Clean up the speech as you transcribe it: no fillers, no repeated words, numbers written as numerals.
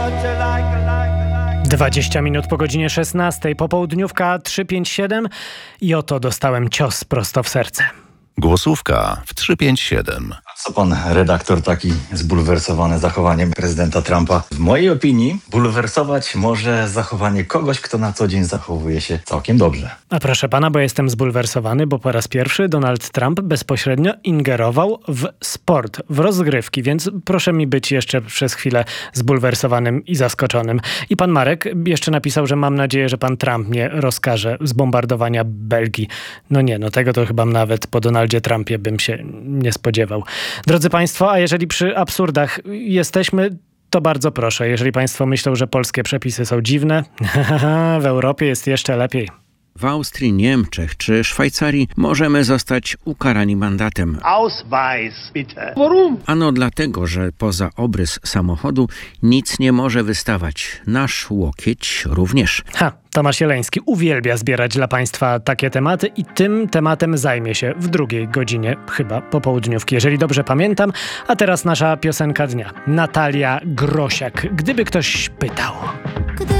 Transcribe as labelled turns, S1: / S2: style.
S1: 20 minut po godzinie 16, popołudniówka 357 i oto dostałem cios prosto w serce.
S2: Głosówka w 357.
S3: Co pan redaktor taki zbulwersowany zachowaniem prezydenta Trumpa? W mojej opinii bulwersować może zachowanie kogoś, kto na co dzień zachowuje się całkiem dobrze.
S1: A proszę pana, bo jestem zbulwersowany, bo po raz pierwszy Donald Trump bezpośrednio ingerował w sport, w rozgrywki, więc proszę mi być jeszcze przez chwilę zbulwersowanym i zaskoczonym. I pan Marek jeszcze napisał, że mam nadzieję, że pan Trump nie rozkaże zbombardowania Belgii. No tego to chyba nawet po Donaldzie Trumpie bym się nie spodziewał. Drodzy państwo, a jeżeli przy absurdach jesteśmy, to bardzo proszę, jeżeli państwo myślą, że polskie przepisy są dziwne, w Europie jest jeszcze lepiej.
S4: W Austrii, Niemczech czy Szwajcarii możemy zostać ukarani mandatem.
S5: Ausweis, bitte. Warum?
S4: Ano dlatego, że poza obrys samochodu nic nie może wystawać. Nasz łokieć również.
S1: Tomasz Jeleński uwielbia zbierać dla państwa takie tematy i tym tematem zajmie się w drugiej godzinie chyba popołudniówki, jeżeli dobrze pamiętam. A teraz nasza piosenka dnia. Natalia Grosiak. Gdyby ktoś pytał.